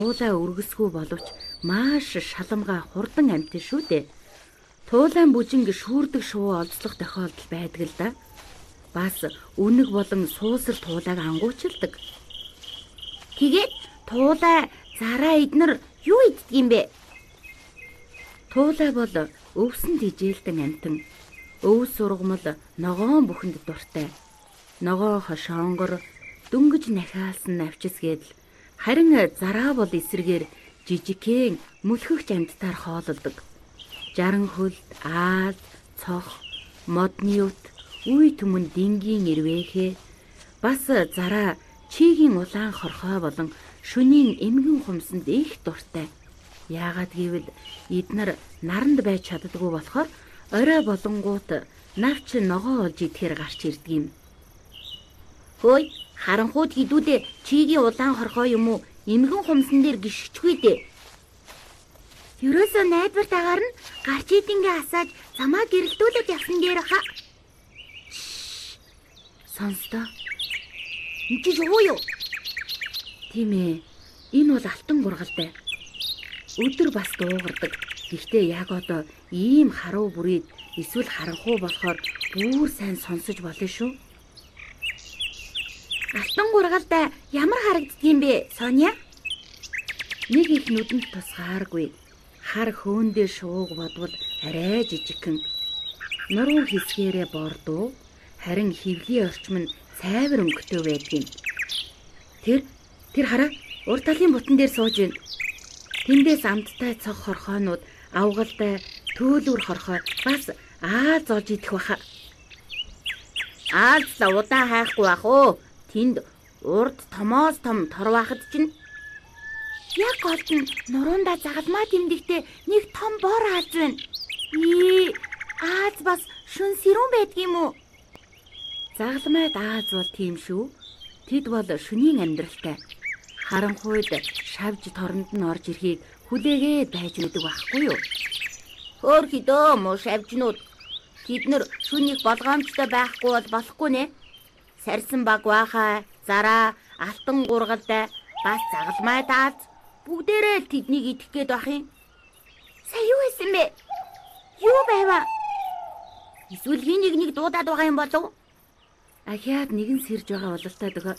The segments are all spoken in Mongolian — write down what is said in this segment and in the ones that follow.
Туулай өргөсгүй боловч маш шаламга хурдан амьтан шүү дээ. Туулайн бүжинг шүүрдэг шувуу олзлох тохиолдол байдаг л да. Бас үнэг болон суусар туулайг ангуучилдаг. Тэгээд туулай зараа эднэр юу иддэг юм бэ? Туулай бол өвсөн тижээлтэн амьтан. Өв сургамал ногоон бүхэнд дуртай. Ногоо хошоонгор дөнгөж нахиалсан навчис гэдэл харин зараа бол эсрэгээр жижигхэн мөлхөгч амьдтаар хоололдог. Жаран хөлд ааз, цох, модны ут, үе түмэн дингийн ирвэхэ бас зараа чигийн улаан хорхой болон шөнийн эмгэн хумсанд их дуртай. Яагаад гэвэл эднэр наранд байж чаддаггүй болохоор орой болонгууд навч ногоо олж идэхээр гарч ирдэг юм. Хөөе, харанхууд хідүүдээ чигийн улаан хорхой юм уу эмгэн хумсан дээр гიშгчгүй дээ. Ерөөсөө найдвартайгаар нь гарч идэнгээ асааж замаа гэрэлтүүлээд явсан дээр хаа. Сонсдоо. Энд чи юу юу? Тийм ээ. Энэ бол алтан гургалтай. Өдөр бас дуугардаг. Гэхдээ яг одоо ийм харуу бүрээд эсвэл харанхуу болохоор бүр сайн сонсож болно шүү. Алтан гургалтай ямар харагддаг юм бэ, Соня? Нэг их нүдэнд тусгааргүй. Хар хөөндөө шууг бодвол арай жижигхэн. Нуруу хэсгээрээ бордуу, харин хөвлийн орчим нь цайвар өнгөтэй байдаг юм. Тэр хараа, урд талын бутан дээр сууж байна. Тэндээс амттай цог хорхоонууд, авгалтай төөлүүр хорхой бас ааз олж идэх баха. Аазла удаан хайхгүй бах уу? Тэнд урд томоос том торвахад чинь яг гол нь нуруундаа загалмаа тэмдэгтээ нэг том бор ааз байна. Ааз бас шүн сэрүүн байдгийм үү? Загалмайд ааз бол тийм шүү. Тэд бол шөнийн амьдралтай. Харанхуйд шавж торонд нь орж ирэхийг хүлээгээд байж өгдөг байхгүй юу? Хөөр хідөө муу шавжнууд. Тэд нэр шүнийг болгоомжтой байхгүй бол болохгүй нэ. Сарсан баг баахай, зараа, алтан гургалтай, бас загалмайд ааз бүгдээрээ тэднийг идэх гээд байх юм. Сая юу хийсэн бэ? Юу байваа? Эсвэл хин нэг дуудаад байгаа юм болов? Ахиад нэгэн сэрж байгаа бололтой дөгөө.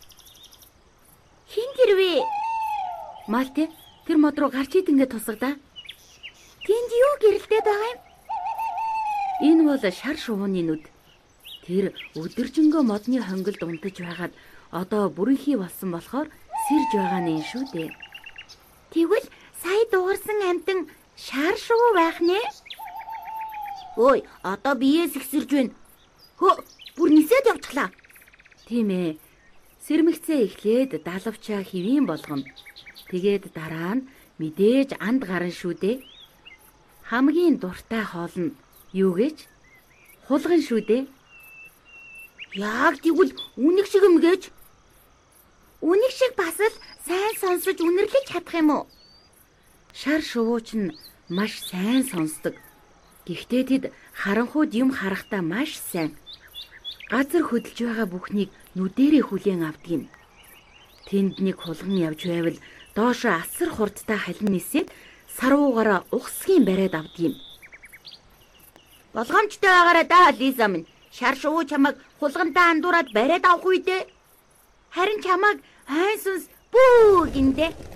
Хин тэр вэ? Малте, тэр мод руу гарч идэнгээ тусагдаа. Тэнд юу гэрэлтээд байгаа юм? Энэ бол шар шувууны нүд. Тэр өдөржингөө модны хонгилд унтаж байгаад одоо бүрэнхий болсон болохоор сэрж байгаа нь шүү дээ. Тэгвэл сая дуурсан амтан шар шувуу байх нэ? Ой, одоо биеэс ихсэрж байна. Бүр нисээд явчихлаа. Тийм ээ. Сэрмэгцээ эхлээд далавчаа хэвийн болгоно. Тэгээд дараа нь мэдээж анд гарна шүү дээ. Хамгийн дуртай хоол нь юу гэж? Хулган шүү дээ. Яг тэгвэл үнэг шиг юм гэж? Үнэг шиг бас л сайн сонсож үнэрлэж чадах юм уу? Шар шувууч нь маш сайн сонсдог. Гэхдээ тэд харанхууд юм харахтаа маш сайн. Газар хөдөлж байгаа бүхнийг нүдэрээ хүлээн авдаг юм. Тэнд нэг хулган явж байвал доошо асар хурдтай халин нисээд саруугаараа ухсгийн бариад авдаг юм. Болгоомжтой байгаараа да Лиза минь. Шар шувуу чамайг хулгантай андуураад бариад авах үедээ харин чамайг хайн сүнс бүү гиндэ.